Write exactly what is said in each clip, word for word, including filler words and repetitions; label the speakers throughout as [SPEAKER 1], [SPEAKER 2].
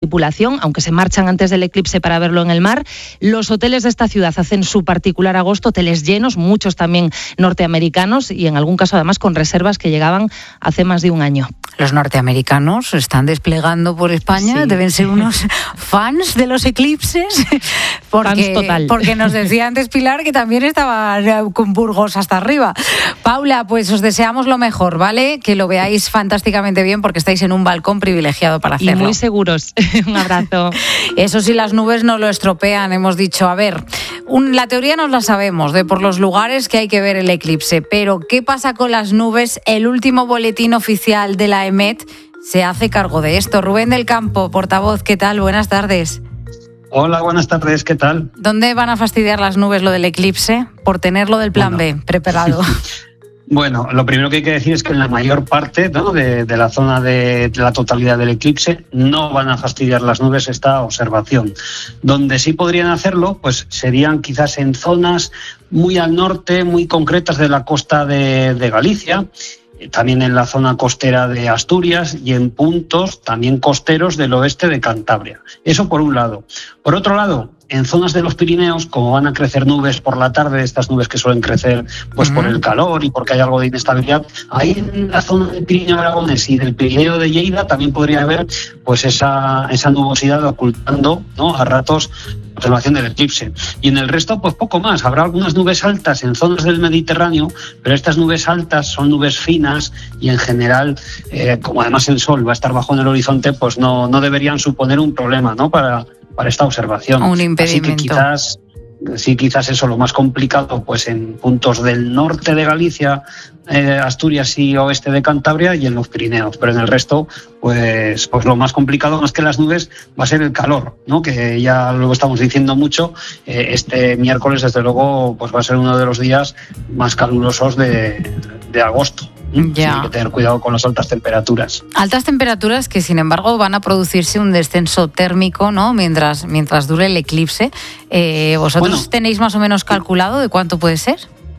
[SPEAKER 1] tripulación, aunque se marchan antes del eclipse para verlo en el mar. Los hoteles de esta ciudad hacen su particular agosto, hoteles llenos, muchos también norteamericanos y en algún caso además con reservas que llegaban hace más de un año.
[SPEAKER 2] Los norteamericanos están desplegando por España, sí. Deben ser unos fans de los eclipses, porque,
[SPEAKER 1] fans total.
[SPEAKER 2] Porque nos decía antes Pilar que también estaba con Burgos hasta arriba. Paula, pues os deseamos lo mejor, ¿vale? Que lo veáis fantásticamente bien porque estáis en un balcón privilegiado para hacerlo.
[SPEAKER 1] Y muy seguros. Un abrazo.
[SPEAKER 2] Eso sí, las nubes no lo estropean, hemos dicho. A ver, un, la teoría nos la sabemos, de por los lugares que hay que ver el eclipse, pero ¿qué pasa con las nubes? El último boletín oficial de la E M E T se hace cargo de esto. Rubén del Campo, portavoz, ¿qué tal? Buenas tardes.
[SPEAKER 3] Hola, buenas tardes, ¿qué tal?
[SPEAKER 2] ¿Dónde van a fastidiar las nubes lo del eclipse? Por tenerlo del plan bueno. B preparado.
[SPEAKER 3] Bueno, lo primero que hay que decir es que en la mayor parte, ¿no?, de, de la zona de, de la totalidad del eclipse no van a fastidiar las nubes esta observación. Donde sí podrían hacerlo, pues serían quizás en zonas muy al norte, muy concretas de la costa de, de Galicia, también en la zona costera de Asturias y en puntos también costeros del oeste de Cantabria. Eso por un lado. Por otro lado, en zonas de los Pirineos, como van a crecer nubes por la tarde, estas nubes que suelen crecer pues uh-huh. por el calor y porque hay algo de inestabilidad, ahí en la zona del Pirineo Aragonés y del Pirineo de Lleida también podría haber pues esa, esa nubosidad ocultando, ¿no?, a ratos observación del eclipse. Y en el resto, pues poco más. Habrá algunas nubes altas en zonas del Mediterráneo, pero estas nubes altas son nubes finas y en general, eh, como además el sol va a estar bajo en el horizonte, pues no, no deberían suponer un problema, ¿no?, para, para esta observación.
[SPEAKER 2] Un impedimento.
[SPEAKER 3] Así que quizás... Sí, quizás eso lo más complicado pues en puntos del norte de Galicia, eh, Asturias y oeste de Cantabria y en los Pirineos, pero en el resto pues, pues lo más complicado más que las nubes va a ser el calor, ¿no?, que ya lo estamos diciendo mucho. Eh, este miércoles desde luego pues va a ser uno de los días más calurosos de, de agosto.
[SPEAKER 2] Ya.
[SPEAKER 3] Hay que tener cuidado con las altas temperaturas.
[SPEAKER 2] Altas temperaturas que, sin embargo, van a producirse un descenso térmico, ¿no?, mientras, mientras dure el eclipse. Eh, ¿Vosotros bueno, tenéis más o menos calculado de cuánto puede ser?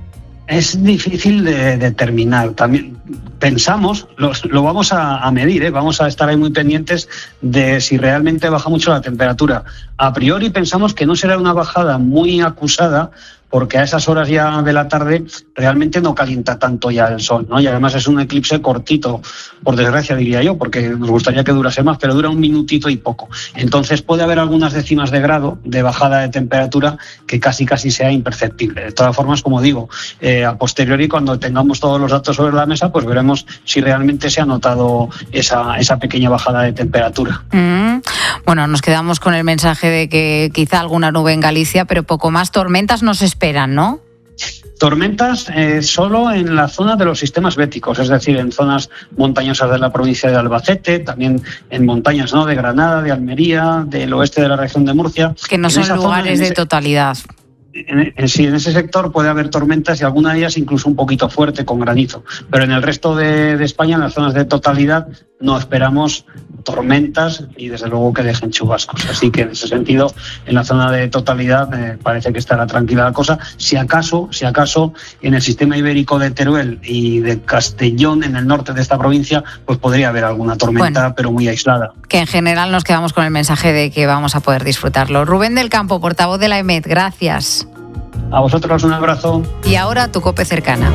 [SPEAKER 3] Es difícil de determinar. También pensamos, lo, lo vamos a, a medir, ¿eh? Vamos a estar ahí muy pendientes de si realmente baja mucho la temperatura. A priori pensamos que no será una bajada muy acusada, porque a esas horas ya de la tarde realmente no calienta tanto ya el sol, ¿no? Y además es un eclipse cortito, por desgracia diría yo, porque nos gustaría que durase más, pero dura un minutito y poco. Entonces puede haber algunas décimas de grado de bajada de temperatura que casi casi sea imperceptible. De todas formas, como digo, eh, a posteriori, cuando tengamos todos los datos sobre la mesa, pues veremos si realmente se ha notado esa, esa pequeña bajada de temperatura.
[SPEAKER 2] Mm, bueno, nos quedamos con el mensaje de que quizá alguna nube en Galicia, pero poco más. Tormentas nos esperan, ¿no?
[SPEAKER 3] Tormentas eh, solo en la zona de los sistemas béticos, es decir, en zonas montañosas de la provincia de Albacete, también en montañas, ¿no?, de Granada, de Almería, del oeste de la región de Murcia.
[SPEAKER 2] Que no son lugares zona, de ese, totalidad.
[SPEAKER 3] En, en, sí, en ese sector puede haber tormentas y alguna de ellas incluso un poquito fuerte con granizo, pero en el resto de, de España, en las zonas de totalidad, no esperamos tormentas y desde luego que dejen chubascos. Así que en ese sentido, en la zona de totalidad eh, parece que estará tranquila la cosa. Si acaso, si acaso, en el sistema ibérico de Teruel y de Castellón, en el norte de esta provincia, pues podría haber alguna tormenta, bueno, pero muy aislada.
[SPEAKER 2] Que en general nos quedamos con el mensaje de que vamos a poder disfrutarlo. Rubén del Campo, portavoz de la E M E T, gracias.
[SPEAKER 3] A vosotros un abrazo.
[SPEAKER 2] Y ahora tu COPE cercana.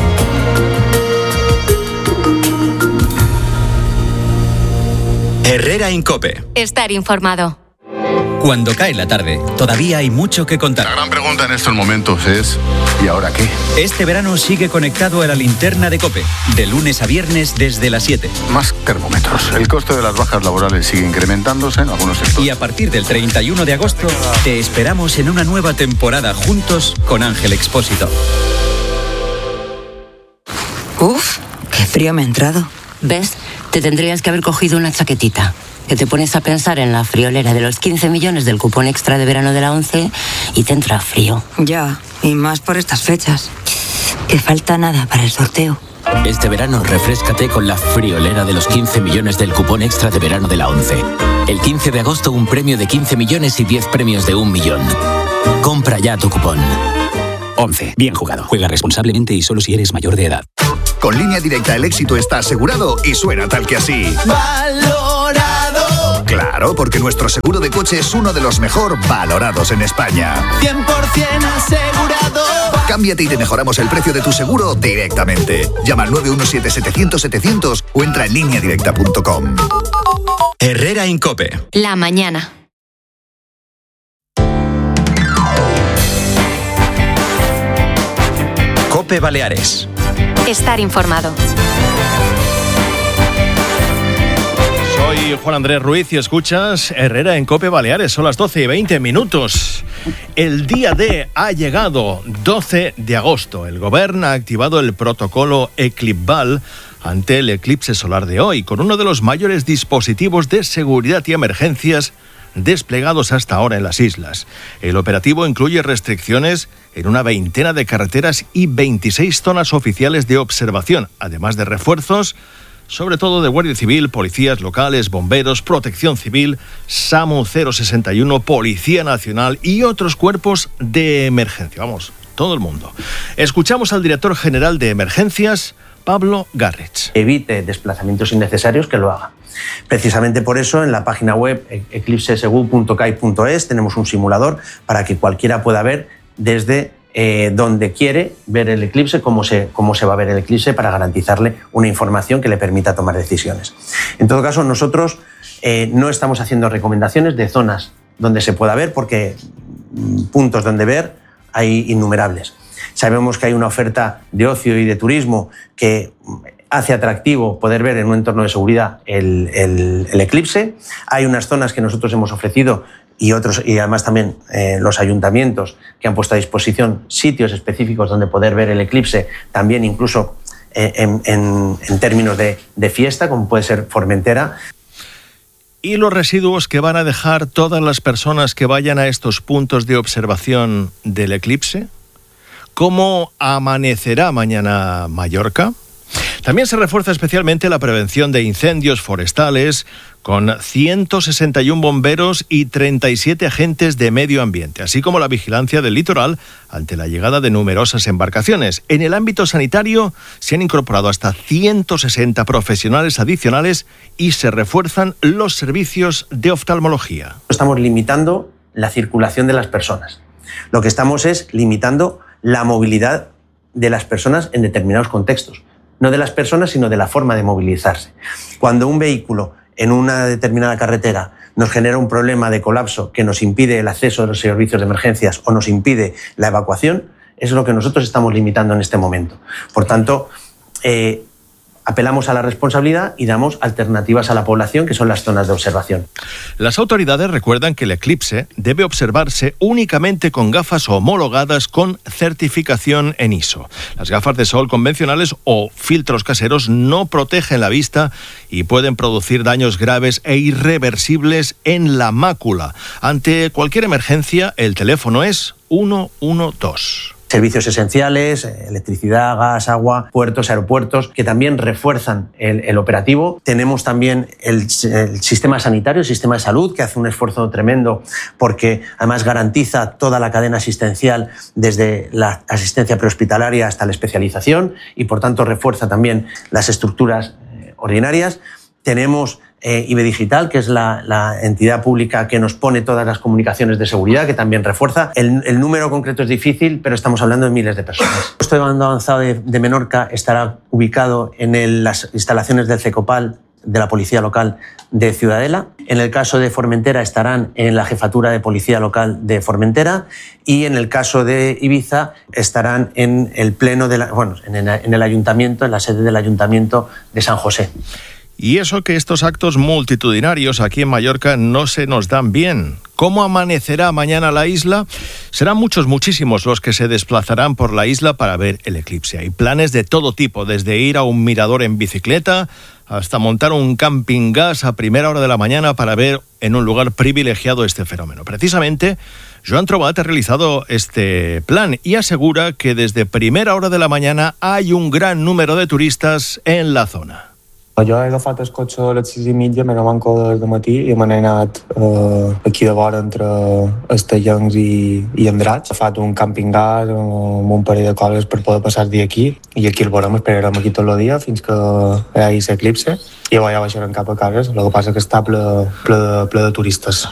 [SPEAKER 4] Herrera Incope.
[SPEAKER 5] Estar informado.
[SPEAKER 4] Cuando cae la tarde, todavía hay mucho que contar.
[SPEAKER 6] La gran pregunta en estos momentos es, ¿y ahora qué?
[SPEAKER 4] Este verano sigue conectado a la linterna de COPE, de lunes a viernes desde las siete.
[SPEAKER 6] Más termómetros. El coste de las bajas laborales sigue incrementándose en algunos sectores.
[SPEAKER 4] Y a partir del treinta y uno de agosto, te esperamos en una nueva temporada juntos con Ángel Expósito.
[SPEAKER 7] Uf, qué frío me ha entrado.
[SPEAKER 5] ¿Ves? Te tendrías que haber cogido una chaquetita. Que te pones a pensar en la friolera de los quince millones del cupón extra de verano de la ONCE y te entra frío.
[SPEAKER 7] Ya, y más por estas fechas. Que falta nada para el sorteo.
[SPEAKER 8] Este verano refréscate con la friolera de los quince millones del cupón extra de verano de la ONCE. El quince de agosto un premio de quince millones y diez premios de un millón. Compra ya tu cupón.
[SPEAKER 9] ONCE. Bien jugado. Juega responsablemente y solo si eres mayor de edad.
[SPEAKER 10] Con Línea Directa el éxito está asegurado y suena tal que así.
[SPEAKER 11] Valorado.
[SPEAKER 10] Claro, porque nuestro seguro de coche es uno de los mejor valorados en España.
[SPEAKER 11] cien por ciento asegurado.
[SPEAKER 10] Cámbiate y te mejoramos el precio de tu seguro directamente. Llama al nueve uno siete setecientos setecientos o entra en línea directa punto com.
[SPEAKER 4] Herrera en COPE.
[SPEAKER 12] La mañana.
[SPEAKER 4] COPE Baleares.
[SPEAKER 12] Estar informado.
[SPEAKER 13] Soy Juan Andrés Ruiz y escuchas Herrera en COPE Baleares. Son las doce y veinte minutos. El día D ha llegado, doce de agosto. El Gobierno ha activado el protocolo Eclipval ante el eclipse solar de hoy, con uno de los mayores dispositivos de seguridad y emergencias desplegados hasta ahora en las islas. El operativo incluye restricciones en una veintena de carreteras y veintiséis zonas oficiales de observación, además de refuerzos, sobre todo de Guardia Civil, policías locales, bomberos, Protección Civil, SAMU cero sesenta y uno, Policía Nacional y otros cuerpos de emergencia. Vamos, todo el mundo. Escuchamos al director general de Emergencias, Pablo Garrich.
[SPEAKER 14] Evite desplazamientos innecesarios, que lo haga. Precisamente por eso en la página web eclipse segur punto cai punto es tenemos un simulador para que cualquiera pueda ver desde eh, donde quiere ver el eclipse, cómo se, cómo se va a ver el eclipse, para garantizarle una información que le permita tomar decisiones. En todo caso, nosotros eh, no estamos haciendo recomendaciones de zonas donde se pueda ver, porque puntos donde ver hay innumerables. Sabemos que hay una oferta de ocio y de turismo que hace atractivo poder ver en un entorno de seguridad el, el, el eclipse. Hay unas zonas que nosotros hemos ofrecido y otros, y además también eh, los ayuntamientos que han puesto a disposición sitios específicos donde poder ver el eclipse, también incluso eh, en, en, en términos de, de fiesta, como puede ser Formentera.
[SPEAKER 13] ¿Y los residuos que van a dejar todas las personas que vayan a estos puntos de observación del eclipse? ¿Cómo amanecerá mañana Mallorca? También se refuerza especialmente la prevención de incendios forestales, con ciento sesenta y uno bomberos y treinta y siete agentes de medio ambiente, así como la vigilancia del litoral ante la llegada de numerosas embarcaciones. En el ámbito sanitario se han incorporado hasta ciento sesenta profesionales adicionales y se refuerzan los servicios de oftalmología.
[SPEAKER 14] Estamos limitando la circulación de las personas. Lo que estamos es limitando la movilidad de las personas en determinados contextos. No de las personas, sino de la forma de movilizarse. Cuando un vehículo en una determinada carretera nos genera un problema de colapso que nos impide el acceso a los servicios de emergencias o nos impide la evacuación, es lo que nosotros estamos limitando en este momento. Por tanto, eh, apelamos a la responsabilidad y damos alternativas a la población, que son las zonas de observación.
[SPEAKER 13] Las autoridades recuerdan que el eclipse debe observarse únicamente con gafas homologadas con certificación en I S O. Las gafas de sol convencionales o filtros caseros no protegen la vista y pueden producir daños graves e irreversibles en la mácula. Ante cualquier emergencia, el teléfono es uno uno dos.
[SPEAKER 14] Servicios esenciales, electricidad, gas, agua, puertos, aeropuertos, que también refuerzan el, el operativo. Tenemos también el, el sistema sanitario, el sistema de salud, que hace un esfuerzo tremendo porque además garantiza toda la cadena asistencial desde la asistencia prehospitalaria hasta la especialización y por tanto refuerza también las estructuras eh, ordinarias. Tenemos eh, I B E Digital, que es la, la entidad pública que nos pone todas las comunicaciones de seguridad, que también refuerza. El, el número concreto es difícil, pero estamos hablando de miles de personas. El puesto de mando avanzado de, de Menorca estará ubicado en el, las instalaciones del CECOPAL de la Policía Local de Ciudadela. En el caso de Formentera estarán en la Jefatura de Policía Local de Formentera y en el caso de Ibiza estarán en el pleno de la, bueno, en el, en el Ayuntamiento, en la sede del Ayuntamiento de San José.
[SPEAKER 13] Y eso que estos actos multitudinarios aquí en Mallorca no se nos dan bien. ¿Cómo amanecerá mañana la isla? Serán muchos, muchísimos los que se desplazarán por la isla para ver el eclipse. Hay planes de todo tipo, desde ir a un mirador en bicicleta hasta montar un camping gas a primera hora de la mañana para ver en un lugar privilegiado este fenómeno. Precisamente, Joan Trobat ha realizado este plan y asegura que desde primera hora de la mañana hay un gran número de turistas en la zona.
[SPEAKER 15] Jo he agafat el cotxe a les sis i mitja, me n'ho des de matí i me n'he anat eh, aquí de vora entre Estellencs i, i Andratx. He fet un camping-gas amb un parell de coses per poder passar el dia aquí i aquí el veurem, esperarem aquí tot el dia fins que hi hagi l'eclipse i llavors ja baixarem cap a casa, el que passa que està ple, ple, de, ple de turistes.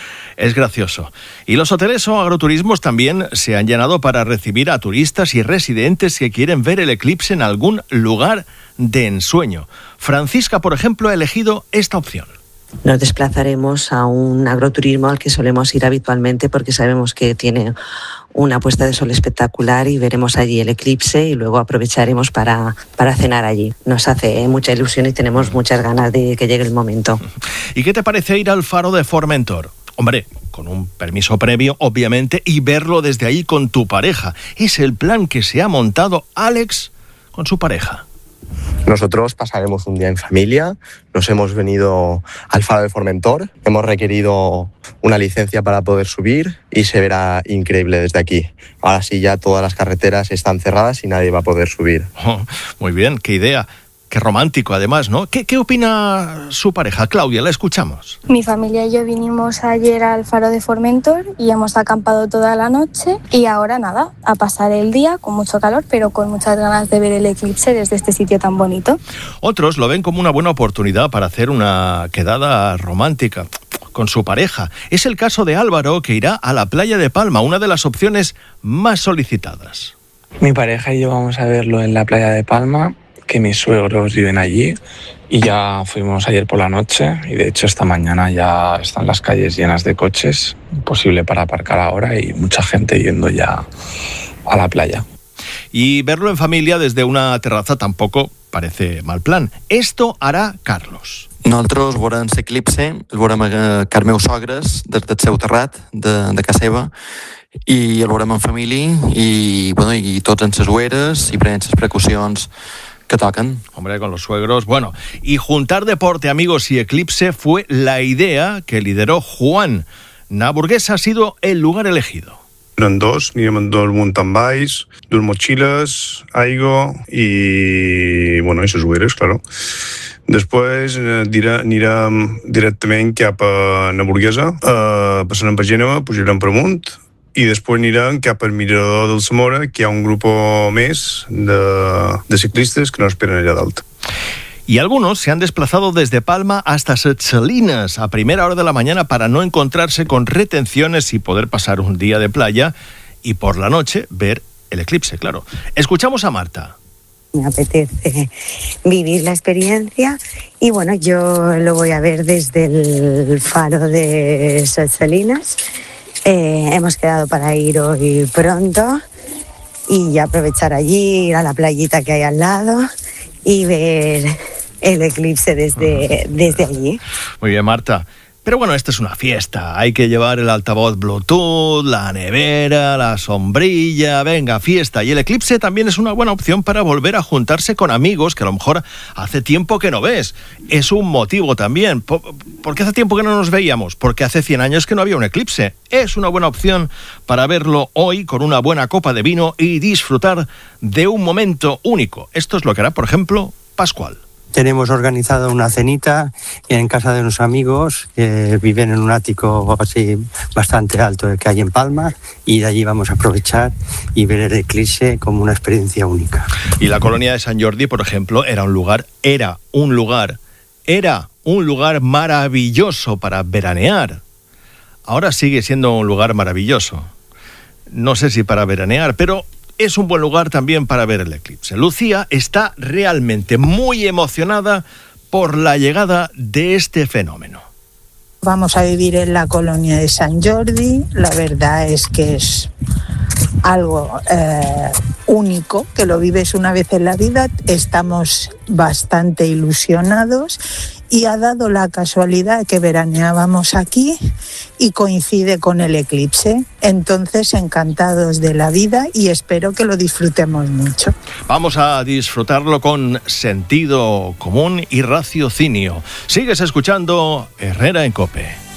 [SPEAKER 13] Es gracioso. Y los hoteles o agroturismos también se han llenado para recibir a turistas y residentes que quieren ver el eclipse en algún lugar de ensueño. Francisca, por ejemplo, ha elegido esta opción.
[SPEAKER 16] Nos desplazaremos a un agroturismo al que solemos ir habitualmente porque sabemos que tiene una puesta de sol espectacular y veremos allí el eclipse y luego aprovecharemos para, para cenar allí. Nos hace mucha ilusión y tenemos muchas ganas de que llegue el momento.
[SPEAKER 13] ¿Y qué te parece ir al faro de Formentor? Hombre, con un permiso previo, obviamente, y verlo desde ahí con tu pareja. Es el plan que se ha montado Alex con su pareja.
[SPEAKER 17] Nosotros pasaremos un día en familia, nos hemos venido al faro de Formentor, hemos requerido una licencia para poder subir y se verá increíble desde aquí. Ahora sí ya todas las carreteras están cerradas y nadie va a poder subir.
[SPEAKER 13] Oh, muy bien, qué idea. Qué romántico, además, ¿no? ¿Qué, ¿Qué opina su pareja? Claudia, la escuchamos.
[SPEAKER 18] Mi familia y yo vinimos ayer al faro de Formentor y hemos acampado toda la noche y ahora nada, a pasar el día con mucho calor, pero con muchas ganas de ver el eclipse desde este sitio tan bonito.
[SPEAKER 13] Otros lo ven como una buena oportunidad para hacer una quedada romántica con su pareja. Es el caso de Álvaro, que irá a la playa de Palma, una de las opciones más solicitadas.
[SPEAKER 19] Mi pareja y yo vamos a verlo en la playa de Palma, que mis suegros viven allí y ya fuimos ayer por la noche y de hecho esta mañana ya están las calles llenas de coches, imposible para aparcar ahora y mucha gente yendo ya a la playa.
[SPEAKER 13] Y verlo en familia desde una terraza tampoco parece mal plan. Esto hará Carlos.
[SPEAKER 20] Nosaltres veurem l'eclipse, el veurem a car meus sogres des del seu terrat de, de casa seva i el veurem en família i, bueno, i tots en ses ueres i prenent ses precaucions que tocan.
[SPEAKER 13] Hombre, con los suegros. Bueno, y juntar deporte, amigos y eclipse fue la idea que lideró Juan. Naburguesa ha sido el lugar elegido.
[SPEAKER 21] Eren dos, anirem amb dos mountain bikes, dos mochilas, aigua i, bueno, i ses ueres, claro. Després eh, dirà, anirem directament cap a Naburguesa, eh, passarem per Gènova, pujarem per amunt, i després anirem cap al Mirador del Zamora, que hi ha un grup més de, de ciclistes que nos esperen allà dalt.
[SPEAKER 13] Y algunos se han desplazado desde Palma hasta Salinas a primera hora de la mañana para no encontrarse con retenciones y poder pasar un día de playa y por la noche ver el eclipse, claro. Escuchamos a Marta.
[SPEAKER 22] Me apetece vivir la experiencia y bueno, yo lo voy a ver desde el faro de Salinas. Eh, hemos quedado para ir hoy pronto y ya aprovechar allí, ir a la playita que hay al lado y ver el eclipse desde, desde allí.
[SPEAKER 13] Muy bien, Marta. Pero bueno, esta es una fiesta. Hay que llevar el altavoz Bluetooth, la nevera, la sombrilla. Venga, fiesta. Y el eclipse también es una buena opción para volver a juntarse con amigos que a lo mejor hace tiempo que no ves. Es un motivo también. ¿Por qué hace tiempo que no nos veíamos? Porque hace cien años que no había un eclipse. Es una buena opción para verlo hoy con una buena copa de vino y disfrutar de un momento único. Esto es lo que hará, por ejemplo, Pascual.
[SPEAKER 23] Tenemos organizada una cenita en casa de unos amigos que viven en un ático así bastante alto que hay en Palma y de allí vamos a aprovechar y ver el eclipse como una experiencia única.
[SPEAKER 13] Y la colonia de Sant Jordi, por ejemplo, era un lugar, era un lugar, era un lugar maravilloso para veranear. Ahora sigue siendo un lugar maravilloso. No sé si para veranear, pero es un buen lugar también para ver el eclipse. Lucía está realmente muy emocionada por la llegada de este fenómeno.
[SPEAKER 24] Vamos a vivir en la colonia de Sant Jordi. La verdad es que es algo eh, único, que lo vives una vez en la vida. Estamos bastante ilusionados y ha dado la casualidad que veraneábamos aquí y coincide con el eclipse. Entonces, encantados de la vida y espero que lo disfrutemos mucho.
[SPEAKER 13] Vamos a disfrutarlo con sentido común y raciocinio. Sigues escuchando Herrera en COPE.